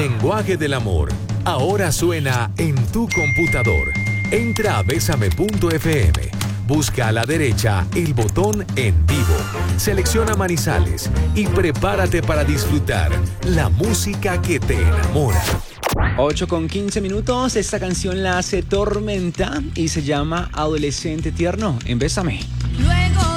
lenguaje del amor ahora suena en tu computador. Entra a besame.fm. Busca a la derecha el botón En Vivo. Selecciona Manizales y prepárate para disfrutar la música que te enamora. 8:15. Esta canción la hace Tormenta y se llama Adolescente Tierno en Bésame.